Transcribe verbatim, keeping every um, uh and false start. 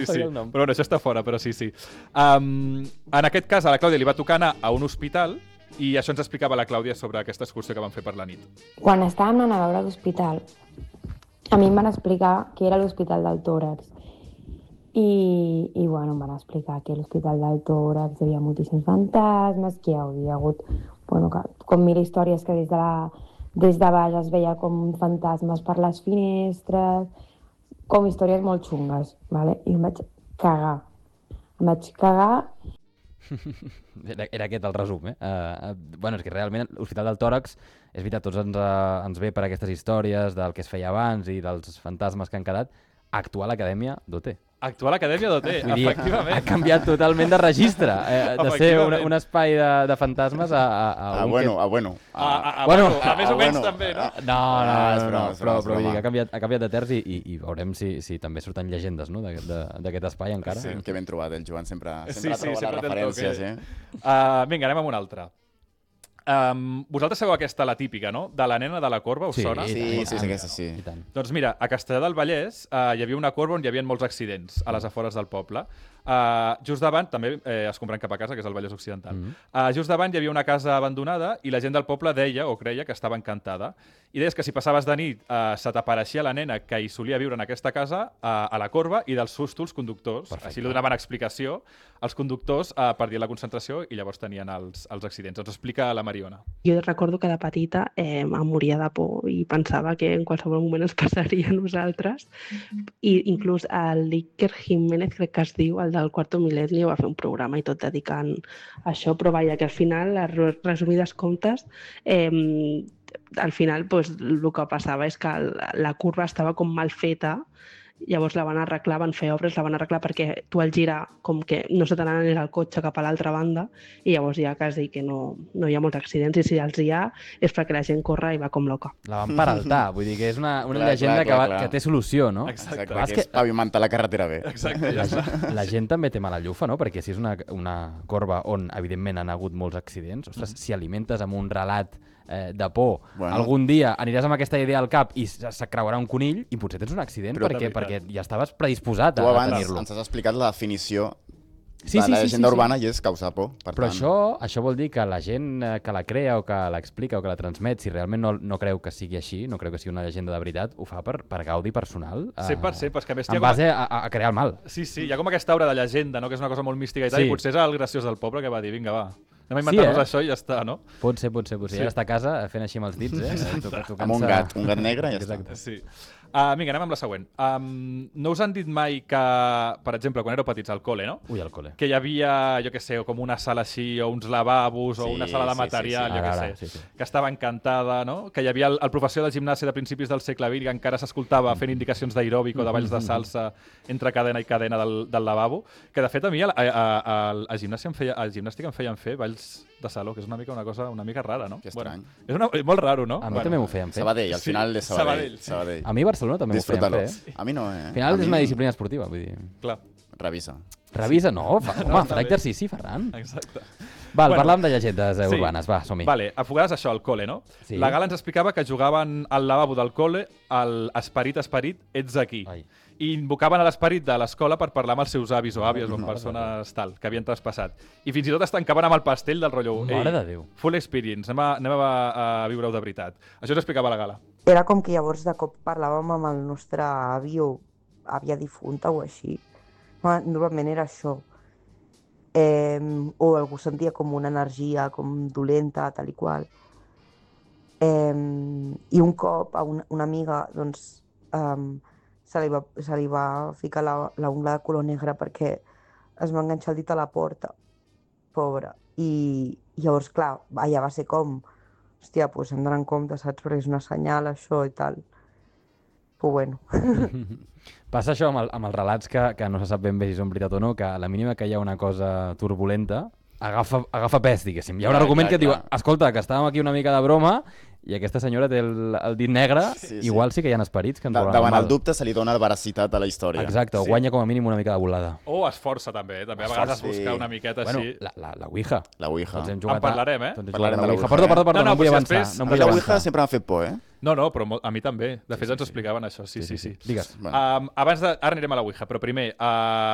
sí, sí. el nom. Però bueno, això està fora, però sí, sí. Um, en aquest cas, a la Clàudia li va tocar anar a un hospital i això ens explicava la Clàudia sobre aquesta excursió que van fer per la nit. Quan estàvem anant a veure l'hospital, a mi em van explicar que era l'hospital del tòrax. I, i bueno, em van explicar que a l'hospital del tòrax hi havia moltíssims fantasmes, que hi havia hagut, bueno, que, com mil històries que des de, la, des de baix es veia com fantasmes per les finestres, com històries molt xungues, ¿vale? I em vaig cagar. Em vaig cagar. Era, era aquest el resum, eh? Uh, bueno, és que realment l'Hospital del Tòrax, és veritat, tots ens, uh, ens ve per aquestes històries del que es feia abans i dels fantasmes que han quedat. Actual Acadèmia d'O T. Actual Acadèmia d'O T, efectivament. Ha canviat totalment de registre, eh, de ser un, un espai de, de fantasmes a, a, a, a, un bueno, que... a bueno, a, a, a, bueno, bueno, a més o menys bueno, també, no? No, no, no, Ah, és no, broma, no, és però, broma, és però vull dir broma. que ha canviat, ha canviat de terç i, i, i veurem si, si també surten llegendes, no?, d'aquest espai encara. Sí, que ben trobat, el Joan sempre, sempre Sí, ha sí, trobat sempre les té el referències. toque. Eh? Uh, vinga, anem amb una altra. Um, vosaltres sabeu aquesta, la típica, no? De la nena de la corba, us Sí, sona? Sí, i tant, sí, sí, aquesta sí. I tant. Doncs mira, a Castellar del Vallès uh, hi havia una corba on hi havia molts accidents a les afores del poble. Uh, just davant, també eh, es compren cap a casa, que és el Vallès Occidental. Mhm. Uh, just davant hi havia una casa abandonada i la gent del poble deia o creia que estava encantada. I deies que si passaves de nit uh, se t'apareixia la nena que hi solia viure en aquesta casa uh, a la corba i dels sustos conductors. Perfecte. Així li donaven explicació als conductors uh, perdien la concentració i llavors tenien els, els accidents. Ens ho explica la Mariona. Jo recordo que de petita eh, em moria de por i pensava que en qualsevol moment ens passaria a nosaltres. I inclús el Iker Jiménez, crec que es diu, el del Quarto Milenio, va fer un programa i tot dedicant a això, però vaja, que al final, les resumides comptes, eh, al final pues, el que passava és que la curva estava com mal feta. Llavors la van arreglar, van fer obres, la van arreglar perquè tu al girar com que no se t'anés el cotxe cap a l'altra banda i llavors ja quasi que no, no hi ha molts accidents i si els hi ha és perquè la gent corre i va com loca. La van peraltar, vull dir que és una, una Clar, llegenda clar, que, va, clar, clar. que té solució, no? Exacte. Exacte, Clar, que és és pavimentar la carretera bé. Exacte, ja La, està. gent- la gent també té mala llufa, no? Perquè si és una, una corba on, evidentment, han hagut molts accidents, ostres, si alimentes amb un relat eh, de por, Bueno. algun dia aniràs amb aquesta idea al cap i se se creuarà un conill i potser tens un accident Però perquè, de perquè veritat. ja estaves predisposat Tu a, a abans tenir-lo. ens has explicat la definició Sí, de sí, la sí, llegenda sí, sí. urbana i és causar por. Per Però tant, això, això vol dir que la gent eh, que la crea o que l'explica o que la transmet, si realment no, no creu que sigui així, no creu que sigui una llegenda de veritat, ho fa per, per gaudi personal. eh, cent per cent, però és que a més hi ha en com a- base a, a crear el mal. Sí, sí, hi ha com aquesta obra de llegenda, no? Que és una cosa molt mística i tal, Sí. i potser és el graciós del poble que va dir, vinga, va, anem a Sí, inventar-nos eh? això i ja està, no? Pot ser, pot ser, pot ser. Sí. Ja està a casa fent així amb els dits, eh? Toca, amb un gat, un gat negre i ja està. Exacte. Sí. Uh, vinga, anem amb la següent. Um, no us han dit mai que, per exemple, quan éreu petits al col·le, no? Ui, al col·le. Que hi havia, jo què sé, com una sala així, o uns lavabos, o Sí, una sala de sí, sí, material, sí. jo què Ara, sé, ara, sí, sí. que estava encantada, no? Que hi havia el, el professor de gimnàsia de principis del segle vint que encara s'escoltava fent indicacions d'aeròbic o de balls de salsa entre cadena i cadena del, del lavabo, que de fet a mi a, a, a, a, gimnàsia em feia, a gimnàstica em feien fer balls de saló, que és una mica una cosa una mica rara, no? Que estrany. Bueno, és, una, és molt raro, no? A mi també m'ho feien fer. Sabadell, al Sí, final de Sabadell, Sabadell. sí. Sabadell. A mi a Barcelona també m'ho feien Disfrútalo. fer. Eh? A mi no, eh? Al final A és mi- una disciplina esportiva, vull dir. Clar, Revisa. Revisa, no, fa, home, està farà bé. exercici, Ferran. exacte. Val, Bueno, parlàvem de llegendes eh, sí. urbanes, va, som-hi. Vale, a vegades això, al col·le, no? Sí. La Gala ens explicava que jugaven al lavabo del col·le al esperit, esperit, ets aquí. Ai. I invocaven a l'esperit de l'escola per parlar amb els seus avis o àvies o amb Mare de persones tal, que havien traspassat. I fins i tot es tancaven amb el pastell del rotllo. Mare de Déu. Full experience, anem a, anem a, a viure-ho de veritat. Això ens explicava la Gala. Era com que llavors de cop parlàvem amb el nostre avi o àvia difunta o així. No, normalment era això. Eh, o algú sentia com una energia com dolenta, tal i qual. Eh, I un cop a una, una amiga doncs, eh, se, li va, se li va ficar la, la ungla de color negre perquè es va enganxar el dit a la porta. Pobra. I, i llavors, clar, allà va ser com hòstia, doncs hem d'anar en compte, saps? Perquè és una senyal, això i tal. Però bueno. Passa això amb, el, amb els relats que, que no se sap ben bé si són veritat o no, que a la mínima que hi ha una cosa turbulenta, agafa, agafa pes, diguéssim. Hi ha un Clar, argument clar, que diu, clar. escolta, que estàvem aquí una mica de broma i aquesta senyora té el, el dit negre, Sí, sí. igual sí que hi ha esperits que ens Da, volen davant mal. el dubte se li dona veracitat a la història. Exacte, o Sí. guanya com a mínim una mica de volada. O es força, també. eh? També a vegades es Esforça, busca sí. una miqueta Bueno, així. la, la, la Ouija. La Ouija. Tots hem En jugat a- parlarem, eh? tots hem Parlarem jugat a de la Ouija. Ouija, Perdó, eh? perdó, perdó, No, no, no, em vull però si avançar. després- No em A vull mi la avançar. Ouija sempre m'ha fet por, eh? No, no, però mo- a mi també. De fet, ens ho explicaven, això. Sí, sí, sí. Digues. Bueno. Um, abans de... Ara anirem a la Ouija, però primer... Uh,